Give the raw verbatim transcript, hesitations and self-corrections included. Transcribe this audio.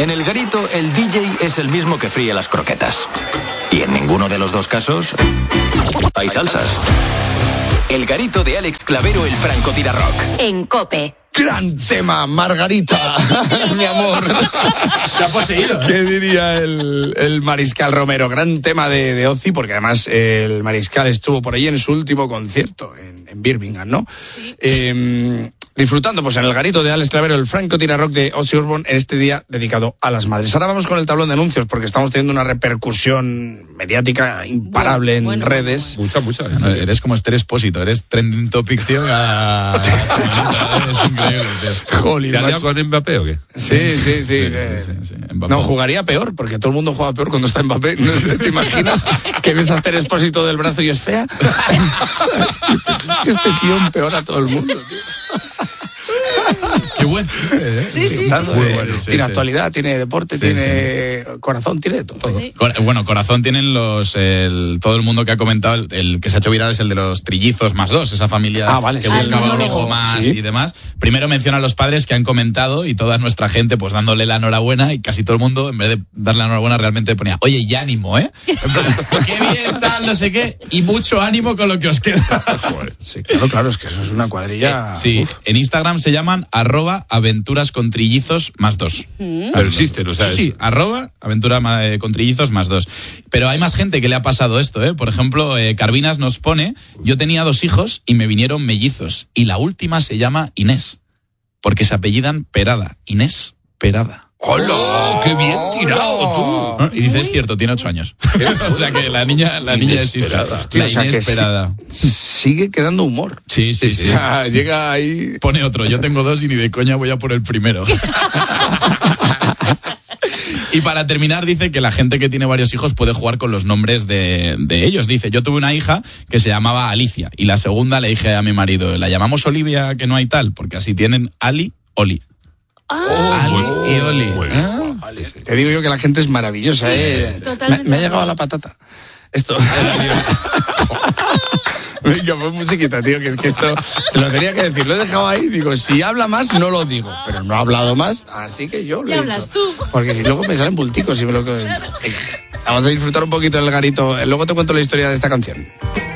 En el garito, el D J es el mismo que fríe las croquetas. Y en ninguno de los dos casos hay salsas. El garito de Alex Clavero, el francotirarrock. En COPE. Gran tema, Margarita, mi amor. Te ha poseído, ¿eh? ¿Qué diría el, el Mariscal Romero? Gran tema de, de Ozzy, porque además el Mariscal estuvo por ahí en su último concierto, en, en Birmingham, ¿no? Sí. Eh, disfrutando pues en el garito de Alex Clavero, el francotirarrock de Ozzy Osbourne, en este día dedicado a las madres. Ahora vamos con el tablón de anuncios, porque estamos teniendo una repercusión mediática imparable en bueno, redes. Mucha, mucha. No, eres como Esther Expósito, eres trending topic, tío, cada semanita. Es increíble, tío. Jolín, ¿te has liado con Mbappé o qué? Sí, sí, sí. sí, eh, sí, sí, sí. No, jugaría peor, porque todo el mundo juega peor cuando está Mbappé. ¿No te imaginas que ves a Esther Expósito del brazo y es fea? Es que este tío empeora a todo el mundo, tío. Qué buen chiste, ¿eh? Sí, sí, sí, claro, sí, sí, sí, sí, sí, sí. Tiene actualidad, tiene deporte, sí, tiene sí. corazón, tiene todo. todo. Sí. Bueno, corazón tienen los el, todo el mundo que ha comentado, el, el que se ha hecho viral es el de los trillizos más dos, esa familia ah, vale, que sí, buscaba no, un no, hijo no, más sí. y demás. Primero menciona a los padres que han comentado y toda nuestra gente pues dándole la enhorabuena y casi todo el mundo en vez de darle la enhorabuena realmente ponía, oye, y ánimo, ¿eh? En plan, qué bien, tal, no sé qué, y mucho ánimo con lo que os queda. Sí, claro, claro, es que eso es una cuadrilla. Eh, sí, uf. En Instagram se llaman arroba aventuras con trillizos más dos. Mm. Pero existen, o sea. Sí, sí, arroba aventura eh, con trillizos más dos. Pero hay más gente que le ha pasado esto, ¿eh? Por ejemplo, eh, Carvinas nos pone, yo tenía dos hijos y me vinieron mellizos. Y la última se llama Inés, porque se apellidan Perada. Inés Perada. ¡Hola! Oh, ¡qué bien tirado tú! ¿No? Y dice, es cierto, tiene ocho años. O sea que la niña, la niña existe. La Hostia, o sea, inesperada. Sí, sigue quedando humor. Sí, sí, sí. O sea, llega ahí... Pone otro, yo tengo dos y ni de coña voy a por el primero. Y para terminar dice que la gente que tiene varios hijos puede jugar con los nombres de, de ellos. Dice, yo tuve una hija que se llamaba Alicia y la segunda le dije a mi marido, la llamamos Olivia, que no hay tal, porque así tienen Ali, Oli. Ah, Ali bueno, y Oli. bueno. ¿Ah? Vale, sí. Te digo yo que la gente es maravillosa, sí, ¿eh? Me, me ha llegado a la patata. Esto... Venga, pues musiquita, tío, que, que esto te lo tenía que decir. Lo he dejado ahí, digo, si habla más, no lo digo. Pero no ha hablado más, así que yo lo he ¿Qué dicho. hablas tú? Porque si luego me salen bulticos y me lo quedo dentro. Venga, vamos a disfrutar un poquito del garito. Luego te cuento la historia de esta canción.